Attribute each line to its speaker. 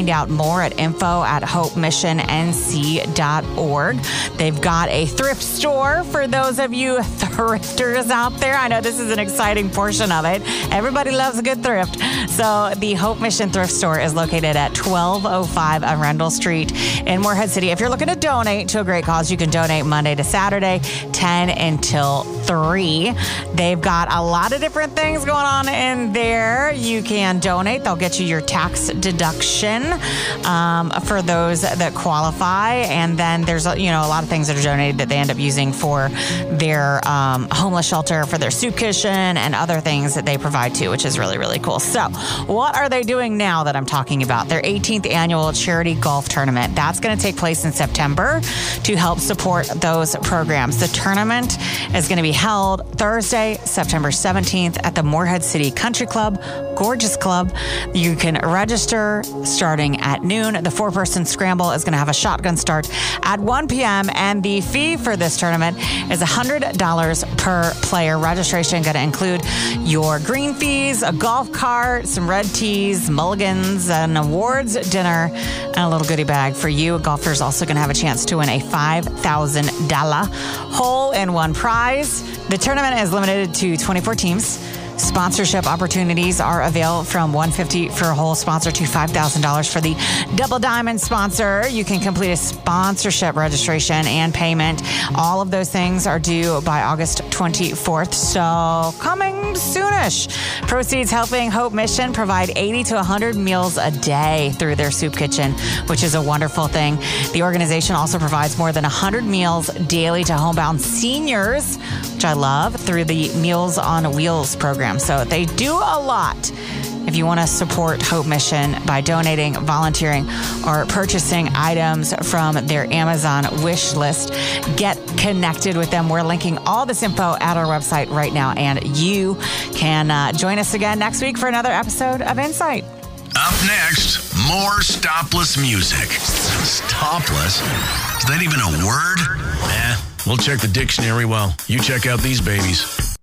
Speaker 1: find out more at info@hopemissionnc.org. They've got a thrift store for those of you thrifters out there. I know this is an exciting portion of it. Everybody loves a good thrift. So the Hope Mission Thrift Store is located at 1205 Arundel Street in Morehead City. If you're looking to donate to a great cause, you can donate Monday to Saturday, 10 until 3. They've got a lot of different things going on in there. You can donate. They'll get you your tax deduction for those that qualify. And then there's a lot of things that are donated that they end up using for their homeless shelter, for their soup kitchen, and other things that they provide too, which is really, really cool. So what are they doing now that I'm talking about? Their 18th annual charity golf tournament. That's going to take place in September to help support those programs. The tournament is going to be held Thursday, September 17th at the Morehead City Country Club. Gorgeous club. You can register starting at noon. The 4-person scramble is going to have a shotgun start at 1 p.m. And the fee for this tournament is $100 per player. Registration going to include your green fees, a golf cart, some red teas, mulligans, an awards dinner, and a little goodie bag for you. A golfer is also going to have a chance to win a $5,000 hole-in-one prize. The tournament is limited to 24 teams. Sponsorship opportunities are available from $150 for a whole sponsor to $5,000 for the double diamond sponsor. You can complete a sponsorship registration and payment. All of those things are due by August 24th, so coming soonish. Proceeds helping Hope Mission provide 80 to 100 meals a day through their soup kitchen, which is a wonderful thing. The organization also provides more than 100 meals daily to homebound seniors, which I love, through the Meals on Wheels program. So they do a lot. If you want to support Hope Mission by donating, volunteering, or purchasing items from their Amazon wish list, get connected with them. We're linking all this info at our website right now, and you can join us again next week for another episode of Insight.
Speaker 2: Up next, more stopless music. Stopless? Is that even a word? We'll check the dictionary while you check out these babies.